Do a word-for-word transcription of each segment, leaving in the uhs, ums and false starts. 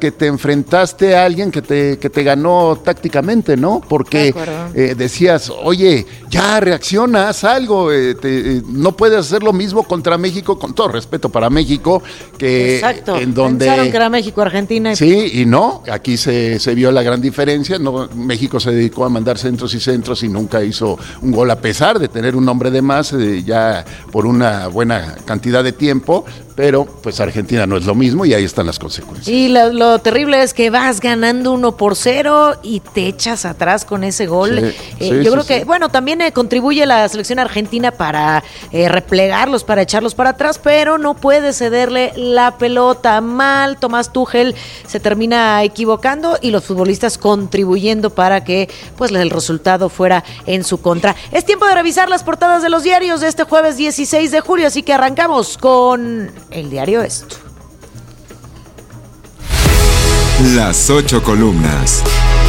que te enfrentaste a alguien que te, que te ganó tácticamente, ¿no? Porque eh, decías, oye, ya reacciona, haz algo, eh, te, eh, no puedes hacer lo mismo contra México, con todo respeto para México, que Exacto. en donde... Pensaron que era México, Argentina. Y... Sí, y no, aquí se, se vio la gran diferencia, no, México se dedicó a mandar centros y centros y nunca hizo un gol a pesar de tener un hombre de más, eh, ya por una buena cantidad de tiempo, pero pues Argentina no es lo mismo y ahí están las consecuencias. Y lo, lo terrible es que vas ganando uno por cero y te echas atrás con ese gol. Sí, eh, sí, yo sí, creo sí. que, bueno, también eh, contribuye la selección argentina para eh, replegarlos, para echarlos para atrás, pero no puede cederle la pelota mal. Tomás Tuchel se termina equivocando y los futbolistas contribuyendo para que pues el resultado fuera en su contra. Es tiempo de revisar las portadas de los diarios de este jueves dieciséis de julio, así que arrancamos con el diario Esto. Las ocho columnas.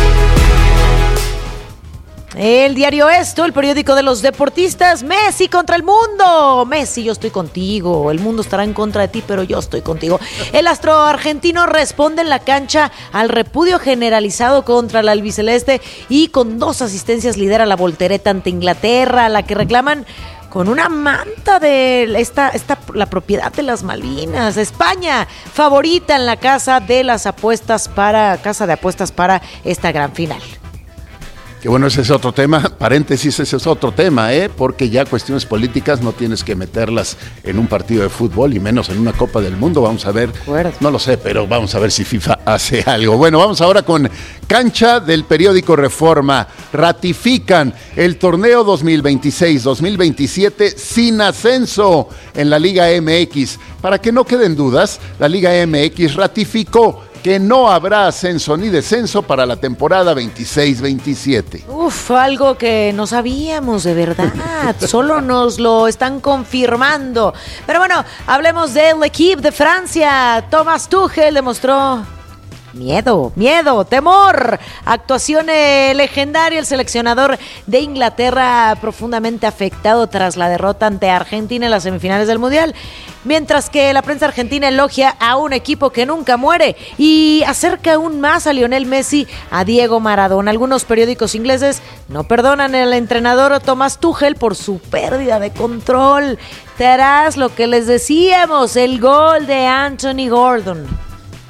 El diario Esto, el periódico de los deportistas. Messi contra el mundo. Messi, yo estoy contigo. El mundo estará en contra de ti, pero yo estoy contigo. El astro argentino responde en la cancha al repudio generalizado contra el albiceleste y con dos asistencias lidera la voltereta ante Inglaterra, a la que reclaman con una manta de esta, esta la propiedad de las Malvinas. España, favorita en la casa de las apuestas para casa de apuestas para esta gran final. Que bueno, ese es otro tema, paréntesis, ese es otro tema, ¿eh? Porque ya cuestiones políticas no tienes que meterlas en un partido de fútbol y menos en una Copa del Mundo. Vamos a ver, no lo sé, pero vamos a ver si FIFA hace algo. Bueno, vamos ahora con cancha del periódico Reforma. Ratifican el torneo dos mil veintiséis dos mil veintisiete sin ascenso en la Liga M X. Para que no queden dudas, la Liga M X ratificó que no habrá ascenso ni descenso para la temporada veintiséis veintisiete. Uf, algo que no sabíamos de verdad, solo nos lo están confirmando. Pero bueno, hablemos del equipo de Francia. Thomas Tuchel demostró miedo, miedo, temor. Actuación eh, legendaria, el seleccionador de Inglaterra profundamente afectado tras la derrota ante Argentina en las semifinales del Mundial. Mientras que la prensa argentina elogia a un equipo que nunca muere y acerca aún más a Lionel Messi a Diego Maradona. Algunos periódicos ingleses no perdonan al entrenador Thomas Tuchel por su pérdida de control tras lo que les decíamos, el gol de Anthony Gordon.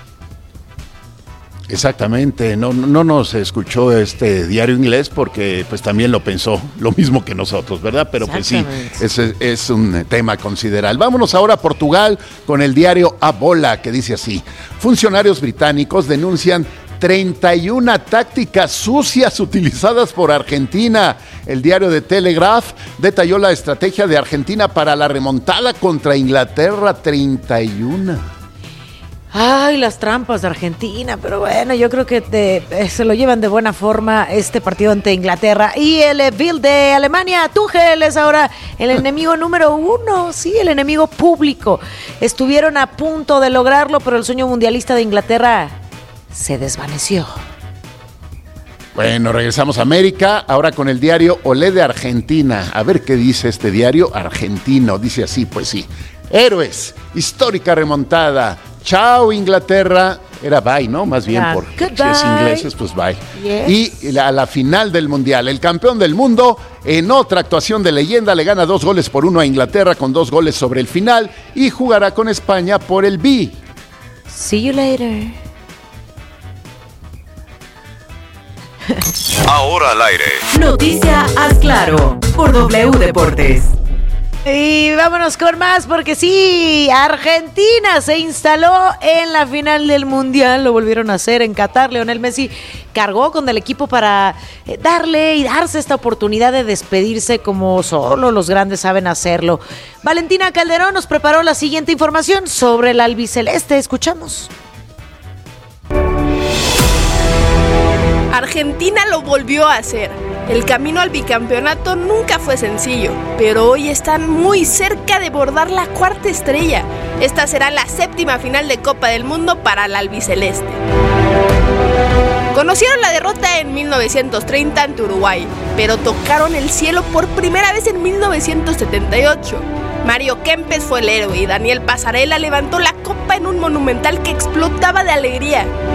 Exactamente, no, no nos escuchó este diario inglés porque pues también lo pensó, lo mismo que nosotros, ¿verdad? Pero pues sí, ese es un tema considerable. Vámonos ahora a Portugal con el diario A Bola, que dice así: funcionarios británicos denuncian treinta y una tácticas sucias utilizadas por Argentina. El diario The Telegraph detalló la estrategia de Argentina para la remontada contra Inglaterra, treinta y una. Ay, las trampas de Argentina, pero bueno, yo creo que te, eh, se lo llevan de buena forma este partido ante Inglaterra. Y el eh, Bild de Alemania, Tuchel es ahora el enemigo número uno, sí, el enemigo público. Estuvieron a punto de lograrlo, pero el sueño mundialista de Inglaterra se desvaneció. Bueno, regresamos a América, ahora con el diario Olé de Argentina. A ver qué dice este diario argentino, dice así, pues sí. Héroes, histórica remontada. Chao Inglaterra, era bye, ¿no? Más bien yeah. por Goodbye. Si es ingleses, pues bye. Yes. Y a la final del Mundial, el campeón del mundo, en otra actuación de leyenda, le gana dos goles por uno a Inglaterra con dos goles sobre el final y jugará con España por el B. See you later. Ahora al aire. Noticia Haz Claro por W Deportes. Y vámonos con más, porque sí, Argentina se instaló en la final del Mundial, lo volvieron a hacer en Qatar. Lionel Messi cargó con el equipo para darle y darse esta oportunidad de despedirse como solo los grandes saben hacerlo. Valentina Calderón nos preparó la siguiente información sobre el albiceleste, escuchamos. Argentina lo volvió a hacer. El camino al bicampeonato nunca fue sencillo, pero hoy están muy cerca de bordar la cuarta estrella. Esta será la séptima final de Copa del Mundo para el albiceleste. Conocieron la derrota en mil novecientos treinta ante Uruguay, pero tocaron el cielo por primera vez en mil novecientos setenta y ocho. Mario Kempes fue el héroe y Daniel Passarella levantó la copa en un monumental que explotaba de alegría.